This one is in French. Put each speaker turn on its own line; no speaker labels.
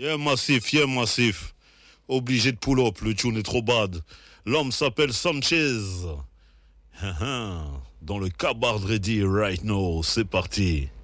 Yeah, massif, yeah, massif. Obligé de pull-up, le tune est trop bad. L'homme s'appelle Sanchez. Dans le Cabard Ready right now, c'est parti.